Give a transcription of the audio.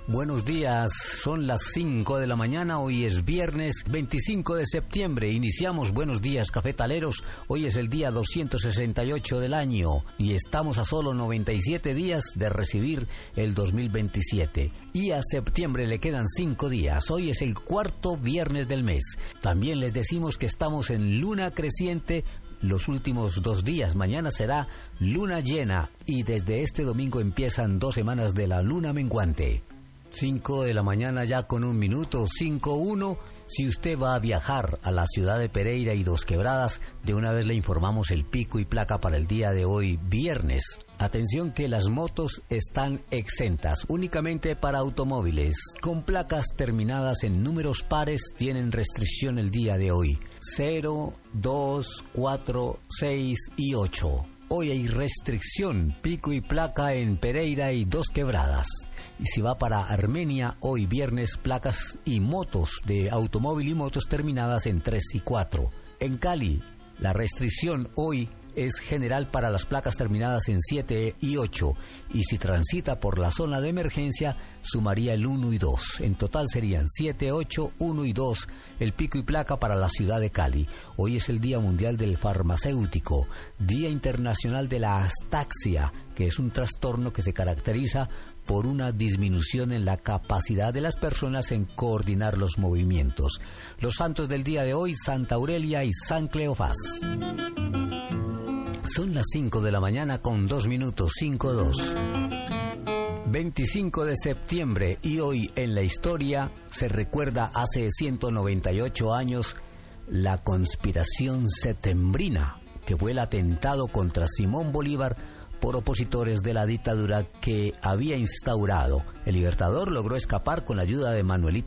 Buenos días, son las 5 de la mañana, hoy es viernes 25 de septiembre, iniciamos Buenos Días Cafetaleros, hoy es el día 268 del año y estamos a solo 97 días de recibir el 2027 y a septiembre le quedan 5 días, hoy es el cuarto viernes del mes. También les decimos que estamos en luna creciente los últimos 2 días, mañana será luna llena y desde este domingo empiezan 2 semanas de la luna menguante. 5 de la mañana ya con 1 minuto, 5:1. Si usted va a viajar a la ciudad de Pereira y Dos Quebradas, de una vez le informamos el pico y placa para el día de hoy, viernes. Atención que las motos están exentas, únicamente para automóviles. Con placas terminadas en números pares tienen restricción el día de hoy. 0, 2, 4, 6 y 8. Hoy hay restricción, pico y placa en Pereira y Dos Quebradas. Y si va para Armenia, hoy viernes, placas y motos de automóvil y motos terminadas en 3 y 4. En Cali, la restricción hoy es general para las placas terminadas en 7 y 8. Y si transita por la zona de emergencia, sumaría el 1 y 2. En total serían 7, 8, 1 y 2 el pico y placa para la ciudad de Cali. Hoy es el Día Mundial del Farmacéutico, Día Internacional de la Astaxia, que es un trastorno que se caracteriza por una disminución en la capacidad de las personas en coordinar los movimientos. Los santos del día de hoy, Santa Aurelia y San Cleofás. Son las 5 de la mañana con 2 minutos, 5:2. 25 de septiembre y hoy en la historia se recuerda hace 198 años la conspiración septembrina, que fue el atentado contra Simón Bolívar por opositores de la dictadura que había instaurado. El Libertador logró escapar con la ayuda de Manuelita